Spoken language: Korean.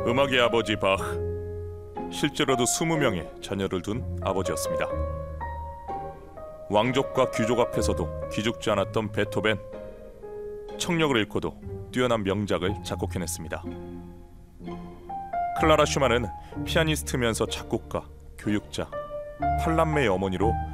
음악의 아버지 바흐, 실제로도 20명의 자녀를 둔 아버지였습니다. 왕족과 귀족 앞에서도 기죽지 않았던 베토벤, 청력을 잃고도 뛰어난 명작을 작곡해냈습니다. 클라라 슈만은 피아니스트면서 작곡가, 교육자, 8남매의 어머니로